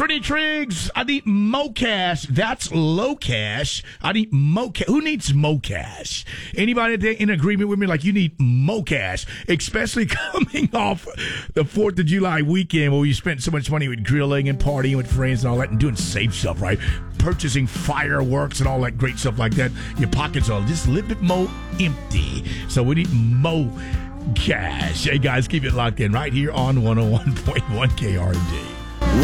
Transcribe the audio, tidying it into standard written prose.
Trinity Triggs, I need Mocash. That's low cash. I need Mocash. Who needs Mocash? Anybody in agreement with me? Like, you need Mocash, especially coming off the 4th of July weekend where you spent so much money with grilling and partying with friends and all that and doing safe stuff, right? Purchasing fireworks and all that great stuff like that. Your pockets are just a little bit more empty. So we need Mocash. Hey, guys, keep it locked in right here on 101.1 KRD.